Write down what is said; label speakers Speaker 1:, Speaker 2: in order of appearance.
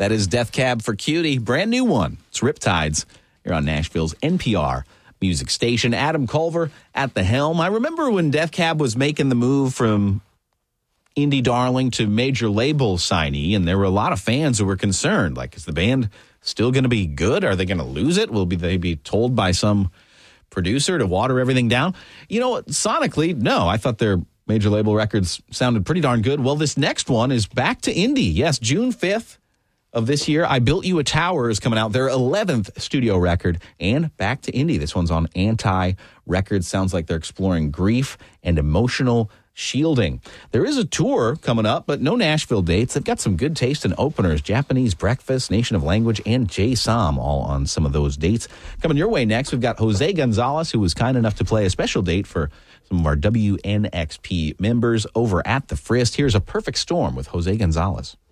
Speaker 1: That is Death Cab for Cutie, brand new one. It's Riptides here on Nashville's NPR music station. Adam Culver at the helm. I remember when Death Cab was making the move from indie darling to major label signee, and there were a lot of fans who were concerned. Like, is the band still going to be good? Are they going to lose it? Will they be told by some producer to water everything down? You know, sonically, no. I thought their major label records sounded pretty darn good. Well, this next one is back to indie. Yes, June 5th of this year, I Built You a Tower is coming out. Their 11th studio record, and back to indie. This one's on Anti Records. Sounds like they're exploring grief and emotional shielding. There is a tour coming up, but no Nashville dates. They've got some good taste in openers. Japanese Breakfast, Nation of Language, and Jay Som all on some of those dates. Coming your way next, we've got Jose Gonzalez, who was kind enough to play a special date for some of our WNXP members over at the Frist. Here's A Perfect Storm with Jose Gonzalez.